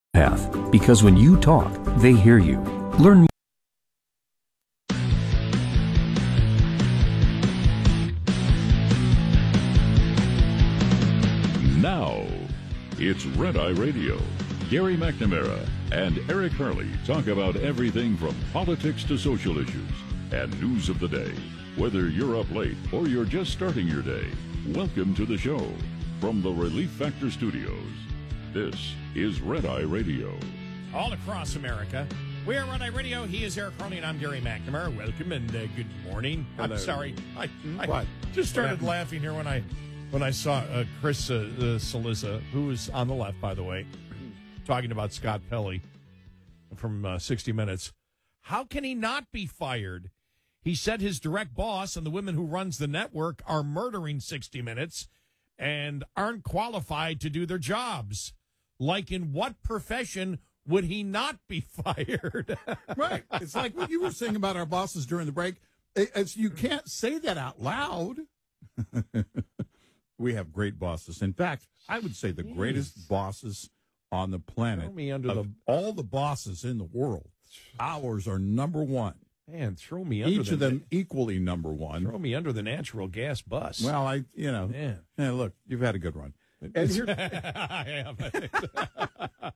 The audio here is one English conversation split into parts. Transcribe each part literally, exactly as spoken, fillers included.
path, because when you talk, they hear you. Learn Now, it's Red Eye Radio. Gary McNamara and Eric Harley talk about everything from politics to social issues and news of the day. Whether you're up late or you're just starting your day, welcome to the show. From the Relief Factor Studios, this is Red Eye Radio. All across America, we are Red Eye Radio. He is Eric Harley, and I'm Gary McNamara. Welcome and uh, good morning. Hello. I'm sorry. I, I what? just started laughing here when I when I saw uh, Chris uh, uh, Cillizza, who is on the left, by the way, talking about Scott Pelley from uh, sixty minutes. How can he not be fired? He said his direct boss and the women who runs the network are murdering sixty minutes and aren't qualified to do their jobs. Like, in what profession would he not be fired? Right. It's like what you were saying about our bosses during the break. It's, you can't say that out loud. We have great bosses. In fact, I would say the Jeez. greatest bosses on the planet. Throw me under of the all the bosses in the world. Ours are number one. Man, throw me under Each the, of them equally number one. Throw me under the natural gas bus. Well, I, you know, Man. yeah, look, you've had a good run. And here, I have.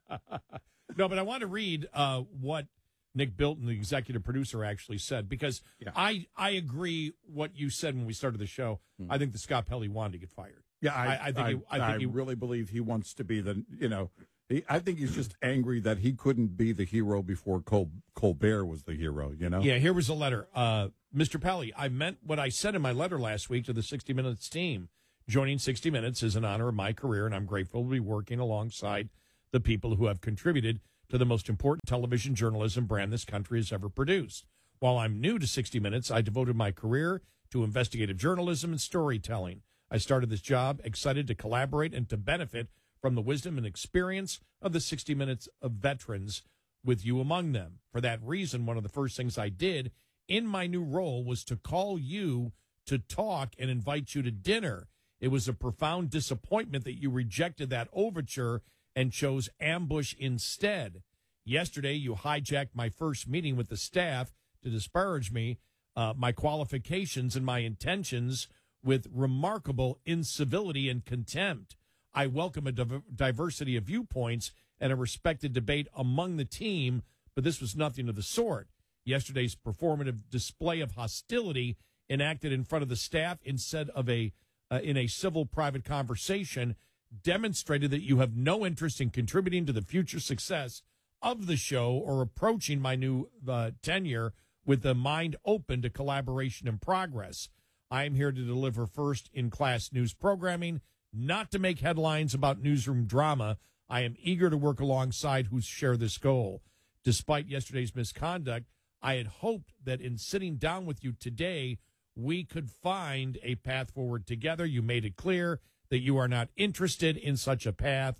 No, but I want to read uh, what Nick Bilton, the executive producer, actually said, because yeah. I, I agree what you said when we started the show. Hmm. I think that Scott Pelley wanted to get fired. Yeah, I, I, I think. I, he, I, think I he, really believe he wants to be the, you know, he, I think he's just angry that he couldn't be the hero before Col, Colbert was the hero, you know? Yeah, here was a letter. Uh, Mister Pelley, I meant what I said in my letter last week to the sixty minutes team. Joining sixty minutes is an honor of my career, and I'm grateful to be working alongside the people who have contributed to the most important television journalism brand this country has ever produced. While I'm new to sixty minutes, I devoted my career to investigative journalism and storytelling. I started this job excited to collaborate and to benefit from the wisdom and experience of the sixty minutes of veterans, with you among them. For that reason, one of the first things I did in my new role was to call you to talk and invite you to dinner. It was a profound disappointment that you rejected that overture and chose ambush instead. Yesterday, you hijacked my first meeting with the staff to disparage me, uh, my qualifications, and my intentions with remarkable incivility and contempt. I welcome a div- diversity of viewpoints and a respected debate among the team, but this was nothing of the sort. Yesterday's performative display of hostility enacted in front of the staff instead of a uh, in a civil private conversation demonstrated that you have no interest in contributing to the future success of the show or approaching my new uh, tenure with the mind open to collaboration and progress. I am here to deliver first-in-class news programming, not to make headlines about newsroom drama. I am eager to work alongside who share this goal. Despite yesterday's misconduct, I had hoped that in sitting down with you today, we could find a path forward together. You made it clear that you are not interested in such a path.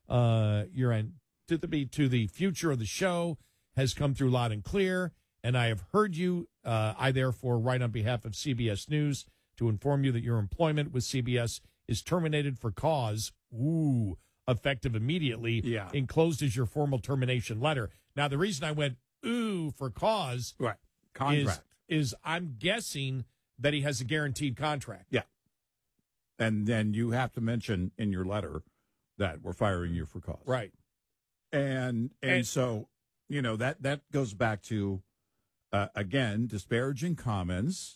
Uh, your antipathy to the future of the show has come through loud and clear, and I have heard you. Uh, I therefore write on behalf of C B S News to inform you that your employment with C B S is terminated for cause. Ooh, effective immediately. Yeah. Enclosed is your formal termination letter. Now, the reason I went ooh for cause right. Contract. Is, is I'm guessing that he has a guaranteed contract. Yeah. And then you have to mention in your letter that we're firing you for cause. Right. And and, And so, you know, that, that goes back to, uh, again, disparaging comments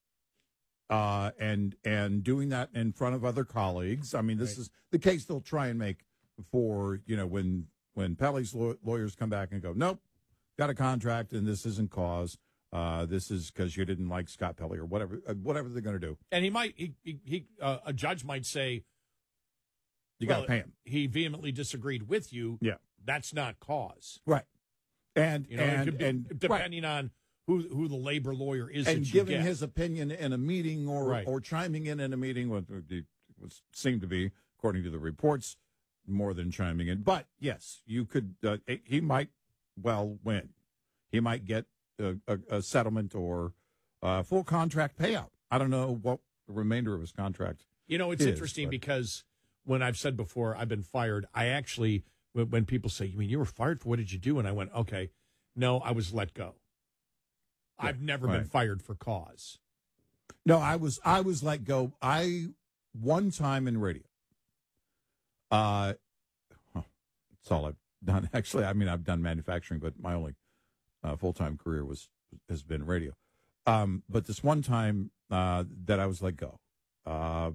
uh, and and doing that in front of other colleagues. I mean, this right. is the case they'll try and make for, you know, when, when Pelley's law- lawyers come back and go, nope, got a contract and this isn't cause. Uh, this is because you didn't like Scott Pelley or whatever, uh, whatever they're going to do. And he might, he, he, he uh, a judge might say, you well, got to pay him. He vehemently disagreed with you. Yeah, that's not cause, right? And you know, and, it could be, and depending right. on who who the labor lawyer is, and that you giving get. his opinion in a meeting or right. or chiming in in a meeting, what was seemed to be, according to the reports, more than chiming in. But yes, you could. Uh, he might well win. He might get a, a, a settlement or a full contract payout. I don't know what the remainder of his contract. You know, it's is, interesting but. because when I've said before I've been fired, I actually when, when people say, "You mean you were fired for what did you do?" And I went, "Okay, no, I was let go. Yeah, I've never right. been fired for cause." No, I was I was let go. I one time in radio. Uh, huh, that's all I've done. Actually, I mean, I've done manufacturing, but my only uh, full time career was has been radio. Um, but this one time uh, that I was let go, uh,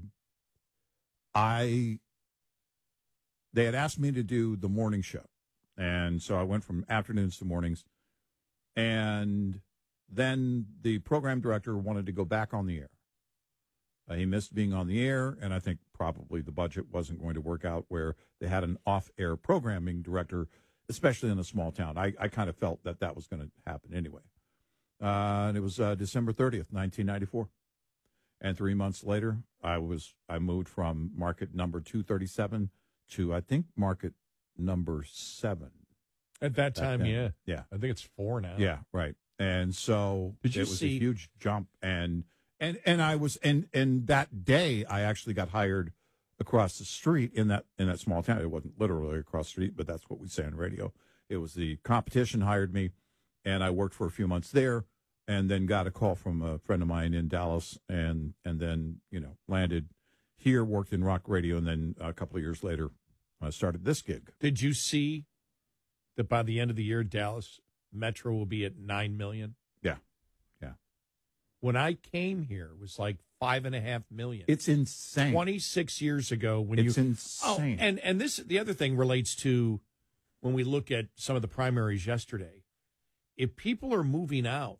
I they had asked me to do the morning show, and so I went from afternoons to mornings, and then the program director wanted to go back on the air. Uh, he missed being on the air, and I think probably the budget wasn't going to work out where they had an off-air programming director, especially in a small town. I, I kind of felt that that was going to happen anyway. Uh, and it was uh, December thirtieth, nineteen ninety-four. And three months later, I was I moved from market number two thirty-seven to, I think, market number seven. At that time, then. yeah. Yeah. I think it's four now. Yeah, right. And so Did you it was see- a huge jump, and and and I was and and that day I actually got hired across the street in that in that small town. It wasn't literally across the street, but that's what we say on radio. It was the competition hired me, and I worked for a few months there, and then got a call from a friend of mine in Dallas, and and then you know landed here, worked in rock radio, and then a couple of years later, I started this gig. Did you see that by the end of the year, Dallas Metro will be at nine million? Yeah, yeah. When I came here, it was like five and a half million. It's insane. twenty-six years ago when It's you insane. Oh, and and this the other thing relates to when we look at some of the primaries yesterday. If people are moving out,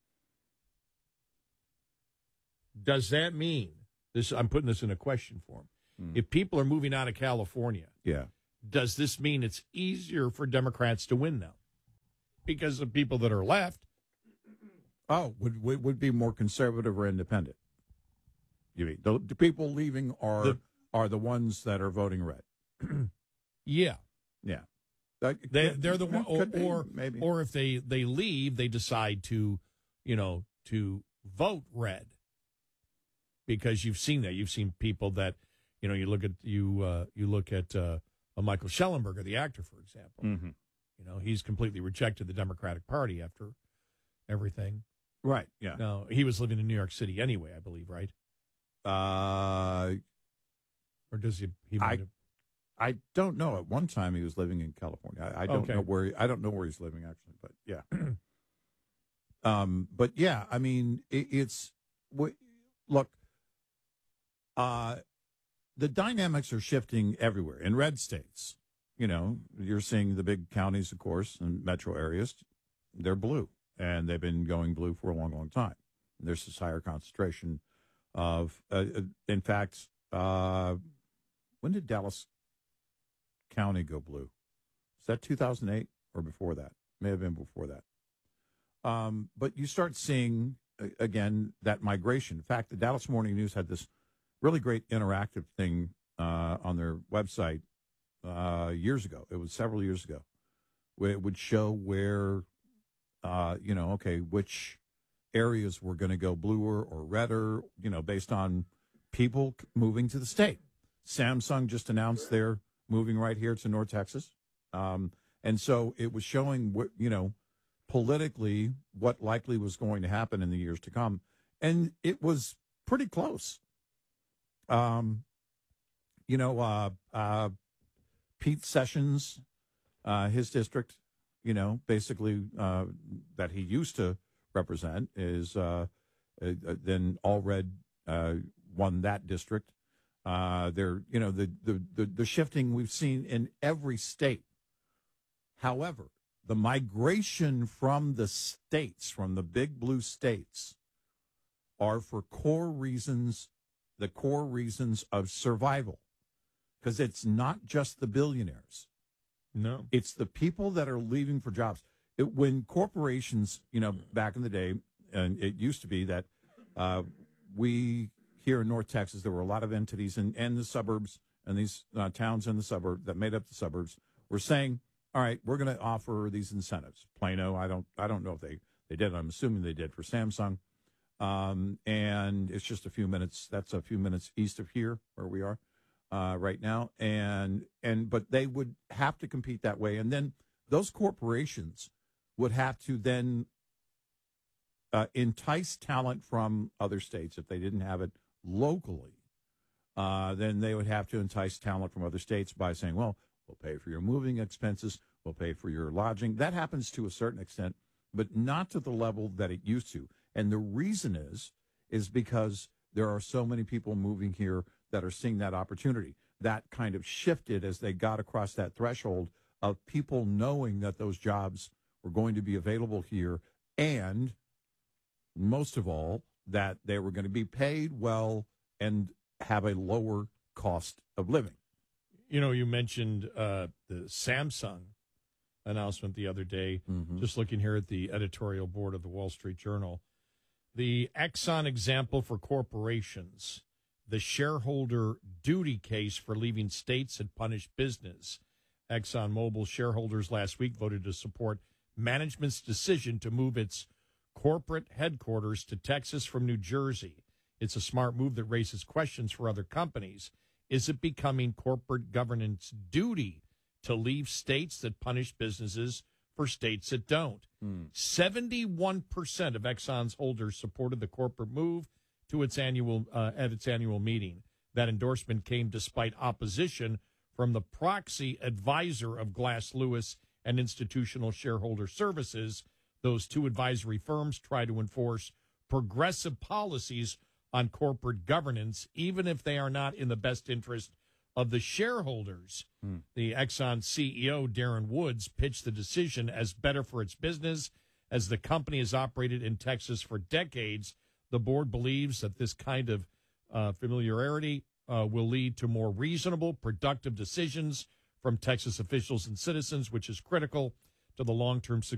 does that mean this? I'm putting this in a question form. Hmm. If people are moving out of California, Yeah. does this mean it's easier for Democrats to win now because of people that are left? Oh, would would, would be more conservative or independent? You mean the, the people leaving are The- are the ones that are voting red? Yeah, Yeah, That they could- they're the one, or could be, or, maybe or if they they leave, they decide to, you know, to vote red because you've seen that. You've seen people that, you know, you look at you uh, you look at uh, a Michael Schellenberger, the actor, for example. hmm You know, he's completely rejected the Democratic Party after everything. right. Yeah. No, he was living in New York City anyway, I believe, right? Uh, Or does he? He I- might have. I don't know. At one time, he was living in California. I, I don't Okay. know where. He, I don't know where he's living actually, but yeah. um, but yeah, I mean, it, it's w- look. Uh, the dynamics are shifting everywhere in red states. You know, you're seeing the big counties, of course, and metro areas. They're blue, and they've been going blue for a long, long time. There's this higher concentration of, uh, uh, in fact, uh, when did Dallas County go blue? Is that two thousand eight or before that? May have been before that. Um, but you start seeing, uh, again, that migration. In fact, the Dallas Morning News had this really great interactive thing uh, on their website uh, years ago. It was several years ago, where it would show where, uh, you know, okay, which areas were going to go bluer or redder, you know, based on people moving to the state. Samsung just announced they're moving right here to North Texas. Um, and so it was showing, what you know, politically what likely was going to happen in the years to come. And it was pretty close. Um, you know, uh, uh, Pete Sessions, uh, his district, you know, basically uh, that he used to represent is uh, uh, then All Red uh, won that district. Uh, there, you know, the, the, the, the shifting we've seen in every state. However, the migration from the states, from the big blue states, are for core reasons, the core reasons of survival. Because it's not just the billionaires. No. It's the people that are leaving for jobs. It, when corporations, you know, back in the day, and it used to be that uh, we here in North Texas, there were a lot of entities in, in the suburbs and these uh, towns in the suburb that made up the suburbs were saying, all right, we're going to offer these incentives. Plano, I don't, I don't know if they, they did. I'm assuming they did for Samsung. Um, and it's just a few minutes. That's a few minutes east of here where we are. uh, right now, and and but they would have to compete that way, and then those corporations would have to then uh, entice talent from other states if they didn't have it locally. Uh, then they would have to entice talent from other states by saying, "Well, we'll pay for your moving expenses, we'll pay for your lodging." That happens to a certain extent, but not to the level that it used to. And the reason is, is because there are so many people moving here that are seeing that opportunity. That kind of shifted as they got across that threshold of people knowing that those jobs were going to be available here, and most of all, that they were going to be paid well and have a lower cost of living. You know, you mentioned uh, the Samsung announcement the other day. Mm-hmm. Just looking here at the editorial board of the Wall Street Journal. The Exxon example for corporations, the shareholder duty case for leaving states that punish business. ExxonMobil shareholders last week voted to support management's decision to move its corporate headquarters to Texas from New Jersey. It's a smart move that raises questions for other companies. Is it becoming corporate governance duty to leave states that punish businesses for states that don't? Mm. seventy-one percent of Exxon's holders supported the corporate move to its annual uh, at its annual meeting. That endorsement came despite opposition from the proxy advisor of Glass Lewis and Institutional Shareholder Services. Those two advisory firms try to enforce progressive policies on corporate governance, even if they are not in the best interest of the shareholders. Hmm. The Exxon C E O, Darren Woods, pitched the decision as better for its business. As the company has operated in Texas for decades, the board believes that this kind of uh, familiarity uh, will lead to more reasonable, productive decisions from Texas officials and citizens, which is critical to the long-term success